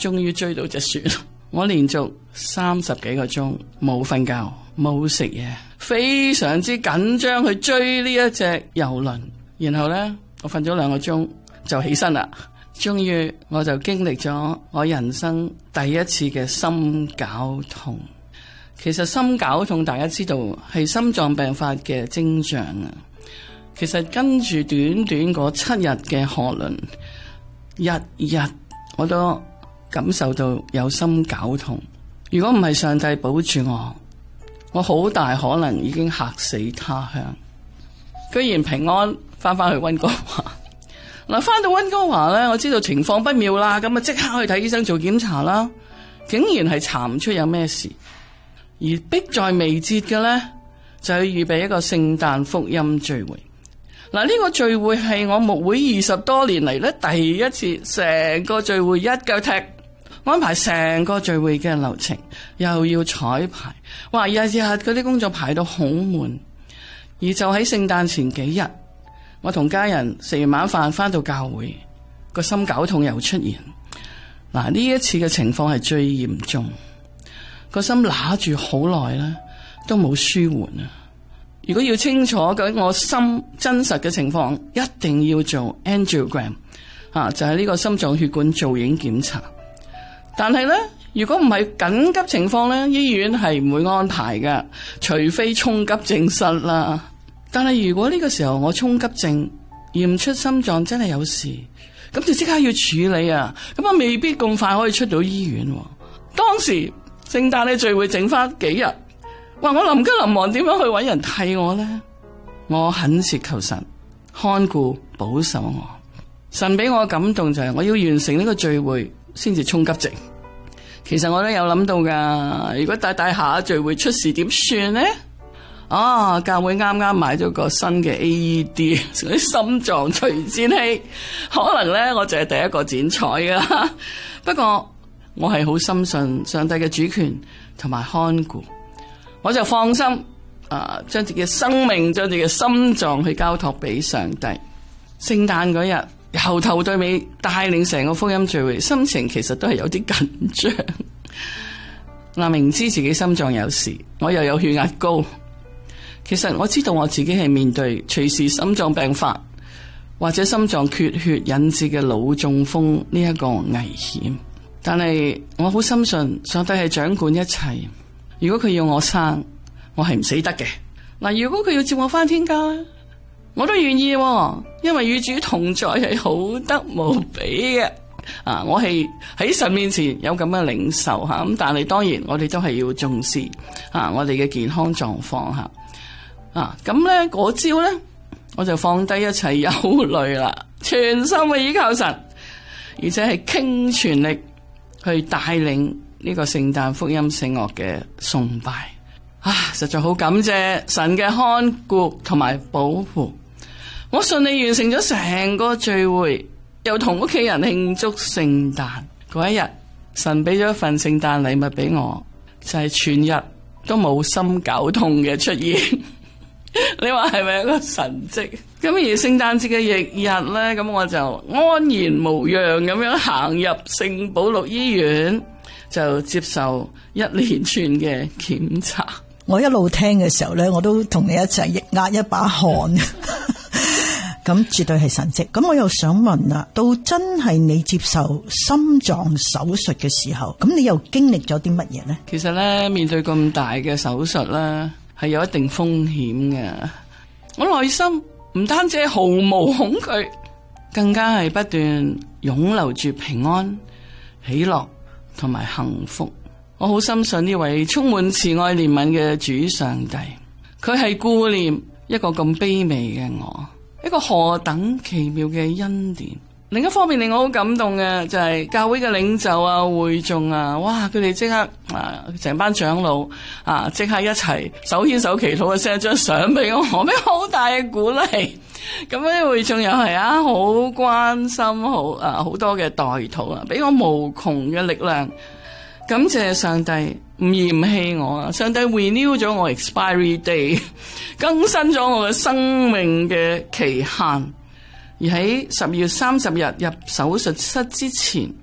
終於追到隻船。我連續30幾個鐘冇瞓覺冇食嘢，非常之緊張去追呢一隻郵輪。然後呢，我瞓咗2個鐘就起身啦。終於我就經歷咗我人生第一次嘅心絞痛。其實心絞痛大家知道係心臟病發嘅徵象啊。其實跟住短短嗰7日嘅河輪，日日我都感受到有心絞痛。如果唔係上帝保住我好大可能已經客死他鄉。居然平安翻去溫哥華。嗱，翻到溫哥華咧，我知道情況不妙啦，咁啊即刻去睇醫生做檢查啦，竟然係查唔出有咩事，而迫在眉睫嘅咧就要預備一個聖誕福音聚會。嗱，呢個聚會係我牧會20多年嚟咧第一次，成個聚會一腳踢，安排成個聚會嘅流程，又要彩排，哇，日日嗰啲工作排到好悶。而就喺聖誕前幾日，我同家人食完晚飯翻到教會，個心絞痛又出現。嗱，呢一次嘅情況係最嚴重，個心揦住好耐啦，都冇舒緩啊！如果要清楚究竟我心真實嘅情況，一定要做 angiogram， 就係呢個心臟血管造影檢查。但係呢，如果唔係緊急情況呢，醫院係唔會安排㗎，除非衝急症室啦。但係如果呢個時候我衝急症驗出心臟真係有事，咁就即刻要處理啊！咁啊未必咁快可以出到醫院。當時聖誕嘅聚會剩翻幾日，話我臨急臨忙點樣去搵人替我呢？我懇切求神看顧保守我。神俾我感動就係我要完成呢個聚會先至衝急症。其實我都有諗到噶，如果大下聚會出事點算呢？教會啱啱買咗個新嘅 AED， 嗰啲心臟除顫器，可能呢我就係第一個剪彩噶。不過我係好深信上帝嘅主權同埋看顧，我就放心將自己嘅生命、將自己嘅心臟去交託俾上帝。聖誕嗰日由頭到尾帶領成個福音聚會，心情其實都係有啲緊張。明知自己心臟有事，我又有血壓高。其實我知道我自己係面對隨時心臟病發或者心臟缺血引致嘅腦中風呢一個危險，但係我好深信上帝係掌管一切。如果佢要我生，我係唔死得嘅。如果佢要接我返天家，我都願意，因為與主同在係好得無比嘅。我係喺神面前有咁嘅領受吓，咁但係當然我哋都係要重視我哋嘅健康狀況吓。咁咧嗰朝咧，我就放低一切憂慮啦，全心去依靠神，而且係傾全力去帶領呢個聖誕福音聖樂嘅崇拜。實在好感謝神嘅看顧同埋保護，我順利完成咗成個聚會，又同屋企人慶祝聖誕。嗰一日，神俾咗一份聖誕禮物俾我，就係全日都冇心絞痛嘅出現。你話係咪一個神蹟？咁而聖誕節嘅翌日咧，咁我就安然無恙咁樣行入聖保祿醫院，就接受一連串嘅檢查。 我一路聽嘅時候咧，我都同你一齊壓一把汗。咁絕對係神蹟。咁我又想問啦，到真係你接受心臟手術嘅時候，咁你又經歷咗啲乜嘢呢？ 其實咧，面對咁大嘅手術咧，係有一定風險嘅。我內心唔單止係毫無恐懼，更加係不斷湧流住平安、喜樂同埋幸福。我好深信呢位充滿慈愛憐憫嘅主上帝，佢係顧念一個咁卑微嘅我，一個何等奇妙嘅恩典。另一方面令我好感動嘅就係教會嘅領袖啊、會眾啊，哇！佢哋即刻成班長老即刻一齊手牽手祈禱嘅，send張相俾我，俾好大嘅鼓勵。咁啲會眾又係好關心，好多嘅代禱啊，俾我無窮嘅力量。感謝上帝唔嫌棄我啊！上帝 renew 咗我 expiry day， 更新咗我嘅生命嘅期限。而喺12月30日入手術室之前，